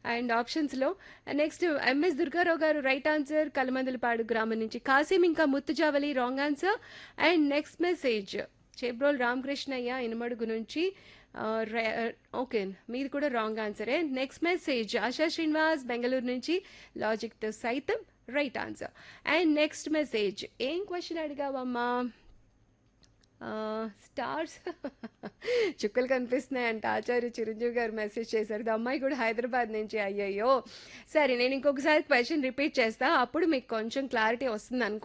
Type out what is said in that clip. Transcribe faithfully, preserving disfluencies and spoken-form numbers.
And ఆప్షన్స్‌లో next MS Durgarao గారు right answer Kalamandalapadu గ్రామం నుంచి. కాసిం ఇంకా Muthujavali wrong answer. And next message Chebrol Ramakrishnaiah Inamadugu నుంచి ఆహ్, రే ఓకే. మీది కూడా wrong ఆన్సరే. Next message ASHA Srinivas Bengaluru నుంచి లాజిక్‌తో సైతం right answer. And next message ఏం క్వెషన్ అడిగావమ్మా? ఆహ్, స్టార్స్ చుక్కలు కనిపిస్తున్నాయంట. ఆచార్య చిరంజీవి గారు మెసేజ్ చేశారు. ద అమ్మాయి కూడా హైదరాబాద్ నుంచి. అయ్యయ్యో! సరే నేను ఇంకొకసారి క్వెషన్ రిపీట్ చేస్తా. అప్పుడు మీకు కొంచెం క్లారిటీ వస్తుందనుకుంటా.